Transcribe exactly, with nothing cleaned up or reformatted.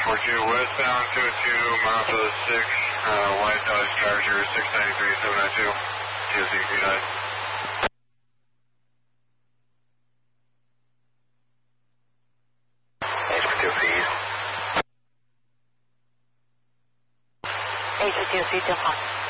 four two westbound, two oh two, Mazda six, uh, white Dodge Charger, six ninety-three, seven ninety-two, T S C three nine. H for two feet. H for two feet, 正好。